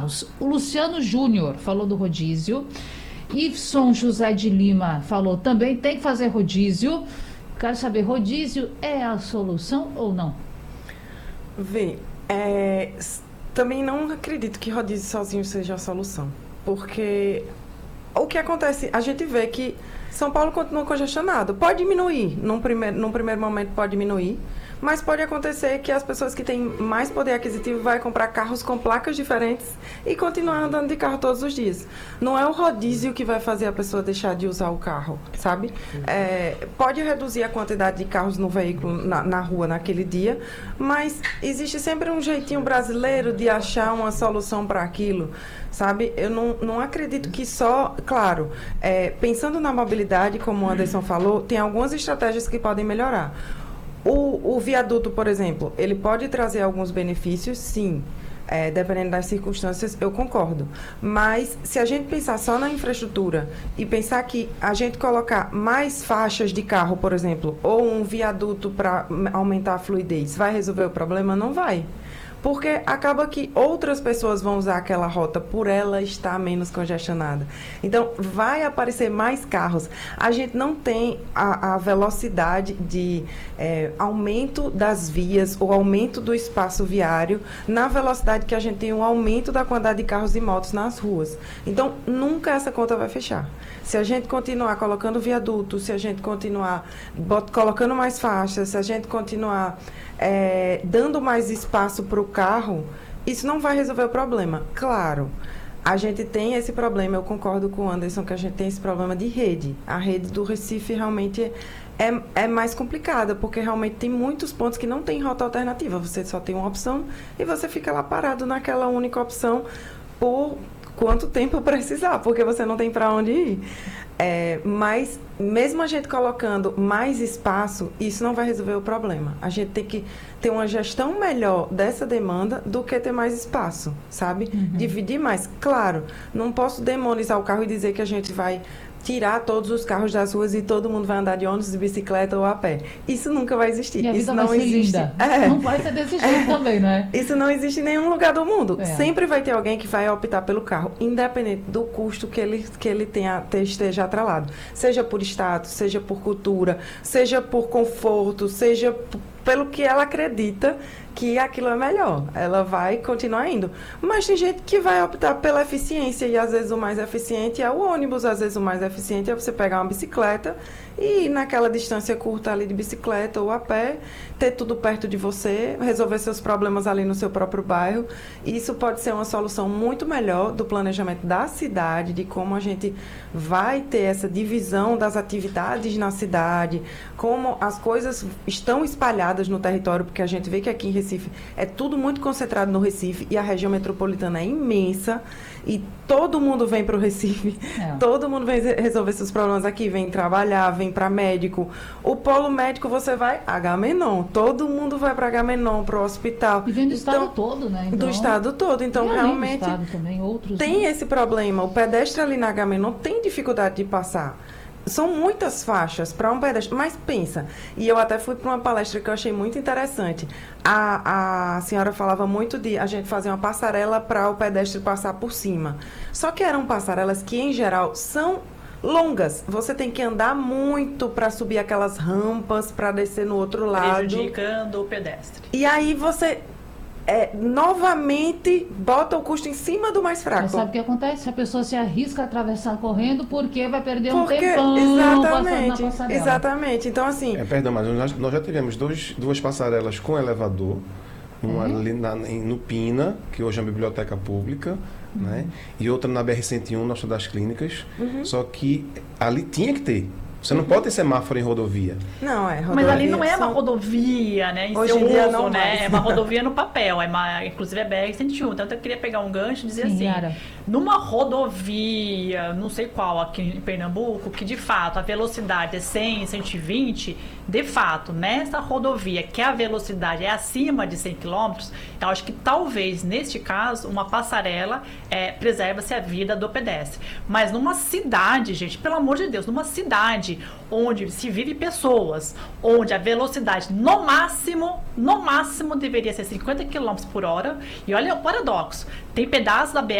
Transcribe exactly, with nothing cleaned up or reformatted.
carros. O Luciano Júnior falou do rodízio. Iveson José de Lima falou também, tem que fazer rodízio. Quero saber, rodízio é a solução ou não? Vê, é, também não acredito que rodízio sozinho seja a solução. Porque o que acontece, a gente vê que São Paulo continua congestionado. Pode diminuir, num primeiro, num primeiro momento pode diminuir, mas pode acontecer que as pessoas que têm mais poder aquisitivo vai comprar carros com placas diferentes e continuar andando de carro todos os dias. Não é o rodízio que vai fazer a pessoa deixar de usar o carro, sabe? É, pode reduzir a quantidade de carros no veículo, na, na rua naquele dia, mas existe sempre um jeitinho brasileiro de achar uma solução para aquilo, sabe? Eu não, não acredito que só... Claro, é, pensando na mobilidade, como o Anderson falou, tem algumas estratégias que podem melhorar. O, o viaduto, por exemplo, ele pode trazer alguns benefícios, sim. É, dependendo das circunstâncias, eu concordo. Mas, se a gente pensar só na infraestrutura e pensar que a gente colocar mais faixas de carro, por exemplo, ou um viaduto para aumentar a fluidez, vai resolver o problema? Não vai. Porque acaba que outras pessoas vão usar aquela rota por ela estar menos congestionada. Então, vai aparecer mais carros. A gente não tem a, a velocidade de é, aumento das vias ou aumento do espaço viário na velocidade que a gente tem o aumento da quantidade de carros e motos nas ruas. Então, nunca essa conta vai fechar. Se a gente continuar colocando viaduto, se a gente continuar bot, colocando mais faixas, se a gente continuar é, dando mais espaço para o carro, isso não vai resolver o problema. Claro, a gente tem esse problema, eu concordo com o Anderson, que a gente tem esse problema de rede. A rede do Recife realmente é, é mais complicada, porque realmente tem muitos pontos que não tem rota alternativa. Você só tem uma opção e você fica lá parado naquela única opção por quanto tempo precisar, porque você não tem para onde ir. É, mas, mesmo a gente colocando mais espaço, isso não vai resolver o problema. A gente tem que ter uma gestão melhor dessa demanda do que ter mais espaço, sabe? Uhum. Dividir mais. Claro, não posso demonizar o carro e dizer que a gente vai tirar todos os carros das ruas e todo mundo vai andar de ônibus, de bicicleta ou a pé. Isso nunca vai existir. E a vida isso vai não ser existe. Linda. É. Não vai ser desse jeito é. também, né? Isso não existe em nenhum lugar do mundo. É. Sempre vai ter alguém que vai optar pelo carro, independente do custo que ele, que ele tenha, esteja atrelado. Seja por status, seja por cultura, seja por conforto, seja p- pelo que ela acredita que aquilo é melhor. Ela vai continuar indo. Mas tem gente que vai optar pela eficiência e às vezes o mais eficiente é o ônibus, às vezes o mais eficiente é você pegar uma bicicleta e ir naquela distância curta ali de bicicleta ou a pé, ter tudo perto de você, resolver seus problemas ali no seu próprio bairro. Isso pode ser uma solução muito melhor do planejamento da cidade, de como a gente vai ter essa divisão das atividades na cidade, como as coisas estão espalhadas no território, porque a gente vê que aqui em Recife é tudo muito concentrado no Recife e a região metropolitana é imensa e todo mundo vem para o Recife, é. todo mundo vem resolver seus problemas aqui, vem trabalhar, vem para médico. O polo médico você vai Agamenon, todo mundo vai para Agamenon, para o hospital. E vem do então, estado todo, né? Então, do estado todo, então e realmente do estado também, outros, tem né? esse problema. O pedestre ali na Agamenon tem dificuldade de passar. São muitas faixas para um pedestre, mas pensa, e eu até fui para uma palestra que eu achei muito interessante. A, a senhora falava muito de a gente fazer uma passarela para o pedestre passar por cima. Só que eram passarelas que, em geral, são longas. Você tem que andar muito para subir aquelas rampas, para descer no outro lado. Prejudicando o pedestre. E aí você... É, novamente bota o custo em cima do mais fraco. Mas sabe o que acontece? A pessoa se arrisca a atravessar correndo porque vai perder porque, um tempão exatamente, passando na passarela. Exatamente. Então, assim... É, perdão, mas nós, nós já tivemos dois, duas passarelas com elevador, uma uhum. ali na, em, no Pina, que hoje é uma biblioteca pública, uhum. né? E outra na B R cento e um, Nossa das Clínicas. Uhum. Só que ali tinha que ter. Você não pode ter semáforo em rodovia. Não, é rodovia. Mas ali não é são... uma rodovia, né? Em Hoje seu em dia uso, não né? mais. É uma rodovia no papel, é uma, inclusive é B R cento e um. Então eu queria pegar um gancho e dizer Sim, assim, Yara. numa rodovia, não sei qual aqui em Pernambuco, que de fato a velocidade é cem, cento e vinte, de fato, nessa rodovia que a velocidade é acima de cem quilômetros, eu acho que talvez, neste caso, uma passarela é, preserva-se a vida do pedestre. Mas numa cidade, gente, pelo amor de Deus, numa cidade onde se vive pessoas, onde a velocidade no máximo, no máximo deveria ser cinquenta quilômetros por hora, e olha o paradoxo, tem pedaços da B R